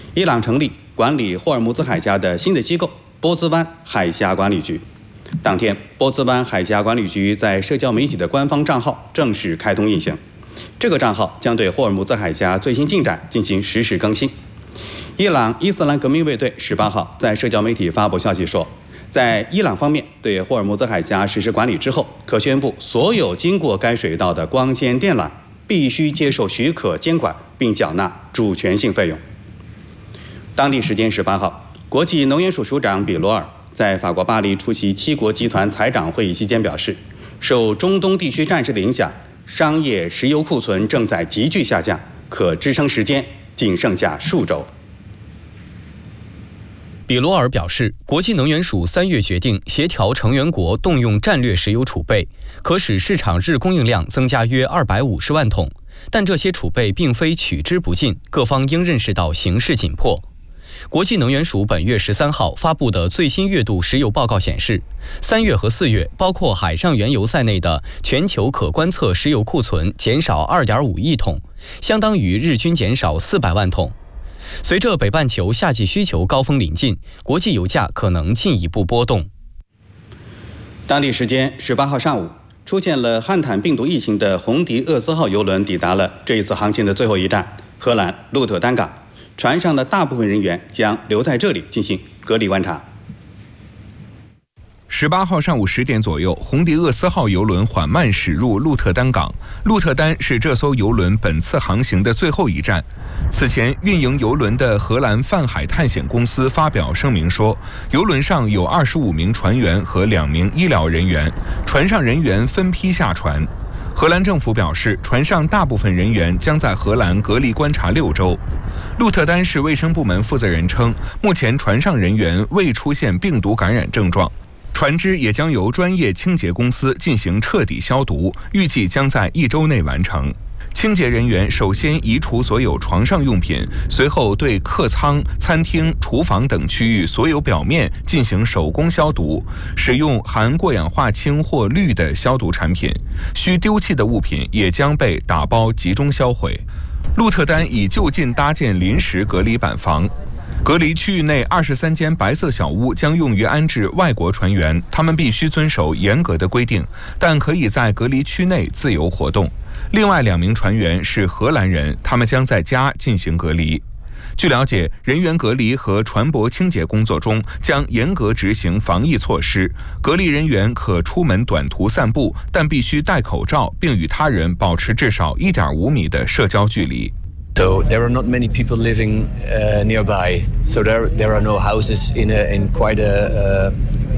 伊朗成立管理霍尔木兹海峡的新的机构波兹湾海峡管理局。当天，波兹湾海峡管理局在社交媒体的官方账号正式开通运行。这个账号将对霍尔木兹海峡最新进展进行实时更新。伊朗伊斯兰革命卫队18号在社交媒体发布消息说，在伊朗方面对霍尔木兹海峡实施管理之后，可宣布所有经过该水道的光纤电缆必须接受许可监管，并缴纳主权性费用。当地时间18号，国际能源署署长比罗尔在法国巴黎出席7国集团财长会议期间表示，受中东地区战事的影响，商业石油库存正在急剧下降，可支撑时间仅剩下数周。 比罗尔表示，国际能源署3月决定协调成员国动用战略石油储备，可使市场日供应量增加约250万桶，但这些储备并非取之不尽，各方应认识到形势紧迫。国际能源署本月13号发布的最新月度石油报告显示，3月和4月包括海上原油在内的全球可观测石油库存减少 2.5 亿桶，相当于日均减少400万桶。随着北半球夏季需求高峰临近，国际油价可能进一步波动。 当地时间18号上午，出现了汉坦病毒疫情的红迪厄斯号邮轮抵达了这一次航行的最后一站荷兰鹿特丹港，船上的大部分人员将留在这里进行隔离观察。 18号上午10点左右，红迪厄斯号邮轮缓慢驶入鹿特丹港。鹿特丹是这艘邮轮本次航行的最后一站。此前，运营邮轮的荷兰泛海探险公司发表声明说，邮轮上有25名船员和2名医疗人员，船上人员分批下船。荷兰政府表示，船上大部分人员将在荷兰隔离观察6周。鹿特丹市卫生部门负责人称，目前船上人员未出现病毒感染症状。船只也将由专业清洁公司进行彻底消毒，预计将在1周内完成。清洁人员首先移除所有床上用品，随后对客舱、餐厅、厨房等区域所有表面进行手工消毒，使用含过氧化氢或氯的消毒产品。需丢弃的物品也将被打包集中销毁。鹿特丹已就近搭建临时隔离板房。隔离区域内23间白色小屋将用于安置外国船员，他们必须遵守严格的规定，但可以在隔离区内自由活动。另外2名船员是荷兰人，他们将在家进行隔离。据了解，人员隔离和船舶清洁工作中将严格执行防疫措施，隔离人员可出门短途散步，但必须戴口罩，并与他人保持至少1.5米的社交距离。 So there are not many people living nearby. So there are no houses in quite a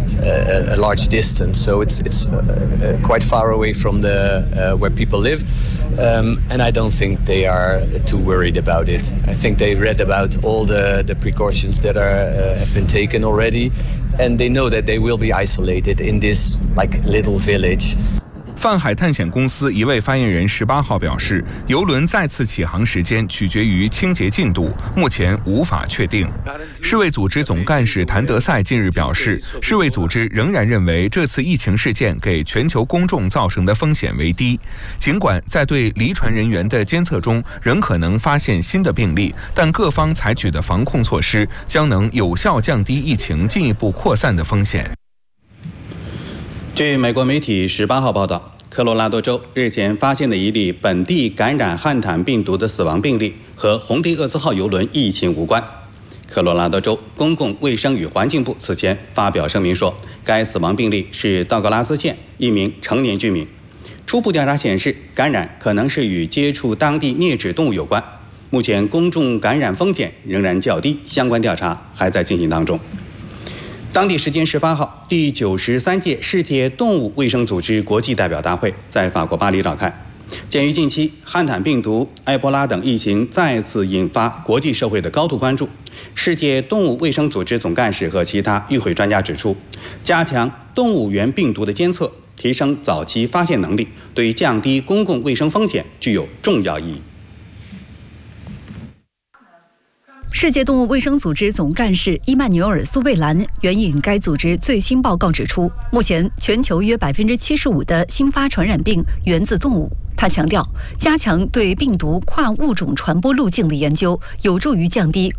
large distance. So it's quite far away from the where people live. And I don't think they are too worried about it. I think they read about all the precautions that have been taken already, and they know that they will be isolated in this like little village. 泛海探险公司一位发言人18号表示，邮轮再次起航时间取决于清洁进度，目前无法确定。世卫组织总干事谭德赛近日表示，世卫组织仍然认为这次疫情事件给全球公众造成的风险为低。尽管在对离船人员的监测中仍可能发现新的病例，但各方采取的防控措施将能有效降低疫情进一步扩散的风险。 据美国媒体18号报道，科罗拉多州日前发现的一例本地感染汉坦病毒的死亡病例和红迪厄斯号邮轮疫情无关。科罗拉多州公共卫生与环境部此前发表声明说，该死亡病例是道格拉斯县一名成年居民。初步调查显示，感染可能是与接触当地啮齿动物有关。目前公众感染风险仍然较低，相关调查还在进行当中。当地时间18号，第93届世界动物卫生组织国际代表大会在法国巴黎召开。鉴于近期汉坦病毒、埃博拉等疫情再次引发国际社会的高度关注，世界动物卫生组织总干事和其他与会专家指出，加强动物源病毒的监测，提升早期发现能力，对于降低公共卫生风险具有重要意义。 世界动物卫生组织总干事伊曼纽尔·苏贝兰援引该组织最新报告指出，目前全球约75%的新发传染病源自动物。他强调，加强对病毒跨物种传播路径的研究，有助于降低